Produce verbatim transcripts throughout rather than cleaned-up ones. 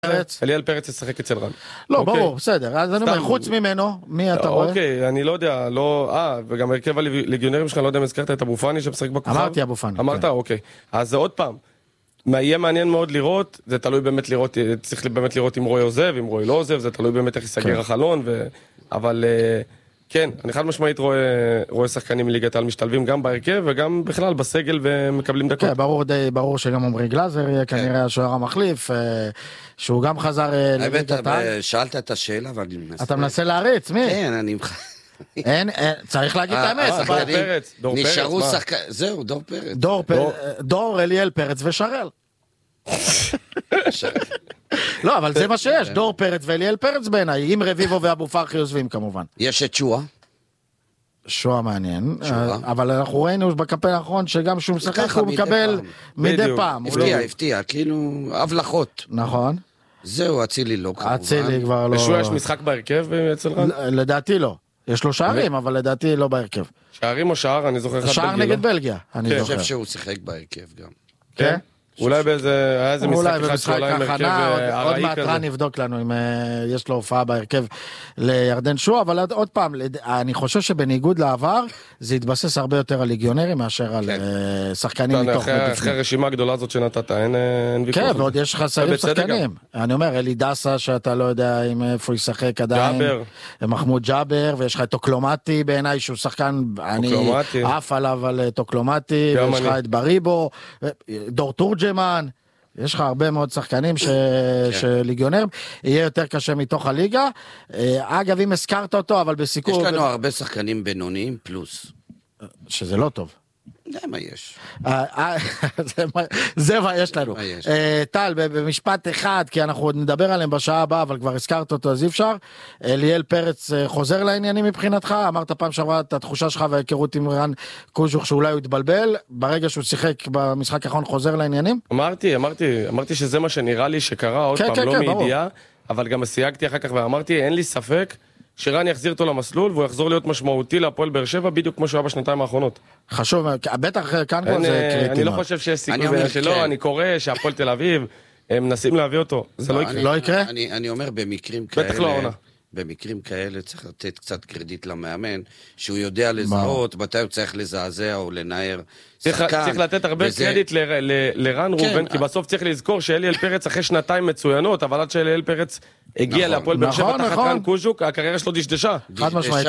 אליאל פרץ ישחק אצל רן. לא, ברור, בסדר. אז אני אומר, חוץ ממנו, מי אתה רואה? אוקיי, אני לא יודע, לא... אה, וגם הרכב הליגיונרים שלך, לא יודע אם הזכרת את אבו פאני שמשחק בכוכב. אמרתי אבו פאני. אמרת, אוקיי. אז זה עוד פעם. יהיה מעניין מאוד לראות, זה תלוי באמת לראות, צריך באמת לראות אם רוי עוזב, אם רוי לא עוזב, זה תלוי באמת איך יסגר החלון, אבל כן, אני חד משמעית רואה שחקנים מליגת העל משתלבים גם בהרכב וגם בכלל בסגל ומקבלים דקות. כן, ברור די, ברור שגם עומרי גלאזר יהיה כנראה השוער המחליף, שהוא גם חזר לליגת העל. שאלת את השאלה ואני מנסה. אתה מנסה להריץ, מי? כן, אני... אין, צריך להגיד את האמת. דור פרץ, דור פרץ, נשארו שחקן, זהו, דור פרץ. דור, אליאל פרץ ושרל. לא, אבל זה מה שיש, דור פרץ ואליאל פרץ בעיניי, עם רביבו ואבו פרחי יוזבים כמובן. יש את שואה. שואה מעניין, אבל אנחנו ראינו בקמפיין האחרון שגם שהוא משחק הוא מקבל מדי פעם. הפתיע, הפתיע, כאילו הבלחות. נכון. זהו, אצילי לא כמובן. אצילי כבר לא... ושואה יש משחק בהרכב אצל רן? לדעתי לא. יש לו שערים, אבל לדעתי לא בהרכב. שערים או שער? אני זוכר... שער נגד בלגיה, אני חושב שהוא שיחק בהרכב גם. כן? אולי באיזה, היה איזה משחק אחד שעולה עם הרכב הרעי כזה. עוד מעט רן יבדוק לנו אם יש לו הופעה בהרכב לירדן שועה, אבל עוד פעם, אני חושב שבניגוד לעבר, זה התבסס הרבה יותר על ליגיונרים מאשר על שחקנים מתוך מבפנים. אחרי הרשימה הגדולה הזאת שנתת, אין ויכוח. כן, ועוד יש חסרים שחקנים. אני אומר, אלי דסה, שאתה לא יודע איפה ישחק עדיין. ג'אבר. מחמוד ג'אבר, ויש לך את טוקלומטי בעיניי, שהוא שחקן, אני עף עליו על טוקלומטי, ויש לך את בריבו, דור תורג'מן, יש לך הרבה מאוד שחקנים שליגיונר, יהיה יותר קשה מתוך הליגה. אגב, אם הזכרת אותו, אבל בסיכום... יש לנו הרבה שחקנים בינוניים פלוס. שזה לא טוב. זה מה יש. זה מה יש לנו. טל, במשפט אחד, כי אנחנו עוד נדבר עליהם בשעה הבאה, אבל כבר הזכרת אותו, אז אי אפשר. אליאל פרץ חוזר לעניינים מבחינתך, אמרת פעם שעברה את התחושה שלך וההיכרות עם רן קוז'וך שאולי הוא יתבלבל, ברגע שהוא שיחק במשחק האחרון חוזר לעניינים? אמרתי, אמרתי, אמרתי שזה מה שנראה לי שקרה, עוד פעם, לא מידיעה, אבל גם סייגתי אחר כך ואמרתי, אין לי ספק שרן יחזיר אותו למסלול, והוא יחזור להיות משמעותי להפועל באר שבע, בדיוק כמו שהוא היה בשנתיים האחרונות. חשוב, בטח כאן כבר זה קריטי. אני לא חושב שיש סיכוי שלא, אני קורא שהפועל תל אביב, הם מנסים להביא אותו, זה לא יקרה. לא יקרה? אני אומר במקרים כאלה, בטח לא עונה. במקרים כאלה צריך לתת קצת קרדיט למאמן, שהוא יודע לזהות, מתי הוא צריך לזעזע או לנער שחקן. צריך לתת הרבה קרדיט לרן רובן, כי בסוף צריך לזכור שאליאל פרץ אחרי שנתיים מצוינות, אבל עד שאליאל פרץ הגיע להפועל באר שבע תחת רן קוז'וק, הקריירה שלו דשדשה. חד משמעית,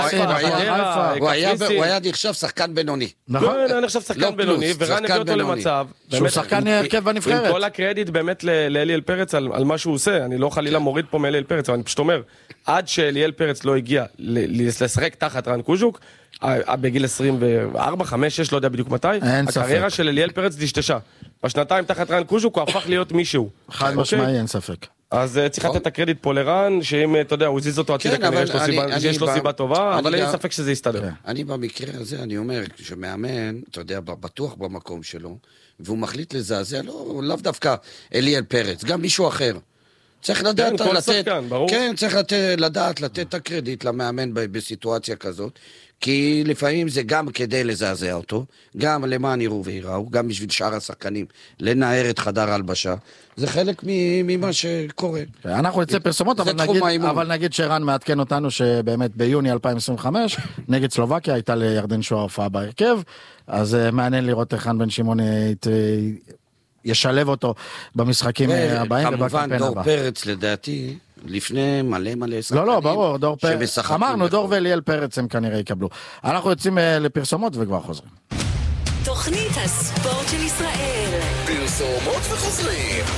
הוא היה נחשב שחקן בינוני. נכון, הוא היה נחשב שחקן בינוני, ורן הביא אותו למצב, שהוא שחקן הרכב בנבחרת. עם כל הקרדיט באמת לאליאל פרץ על מה שהוא עושה, אני לא חלילה מוריד פה מאליאל פרץ, אבל אני פשוט אומר, עד שאליאל פרץ לא הגיע לשחק תחת רן קוז'וק, בגיל עשרים וארבע, חמש, שש, לא יודע בדיוק מתי, הקריירה של אליאל פרץ דשדשה. בשנתיים תחת רן קוז'וק הוא הפך להיות מישהו. חד משמעי, אין ספק. אז צריך לתת את הקרדיט פה לרן, שאם, אתה יודע, הוא זיז אותו הצידה, כנראה שיש לו סיבה טובה, אבל אין ספק שזה יסתדר. אני במקרה הזה, אני אומר, שמאמן, אתה יודע, בטוח במקום שלו, והוא מחליט לזעזע, לאו דווקא אליאל פרץ, גם מישהו אחר. צריך לדעת לתת, כן, צריך לדעת לתת את הקרדיט למאמן בסיטואציה כזאת, כי לפעמים זה גם כדי לזעזע אותו, גם למען יראו ויראו, גם בשביל שאר השחקנים, לנער את חדר הלבשה, זה חלק ממה שקורה. אנחנו נצא פרסומות, אבל נגיד שרן מעדכן אותנו שבאמת ביוני אלפיים עשרים וחמש, נגד סלובקיה הייתה לירדן שועה הופעה בהרכב, אז מעניין לראות איך רן בן שמעון ישלב אותו במשחקים הבאים. כמובן דור פרץ לדעתי, לפני מלא מלא שחקנים. לא, לא, ברור, דור פרץ. אמרנו, דור ואליאל פרץ הם כנראה יקבלו. אנחנו יוצאים לפרסומות וכבר חוזרים. תוכנית הספורט של ישראל. פרסומות וחוזרים.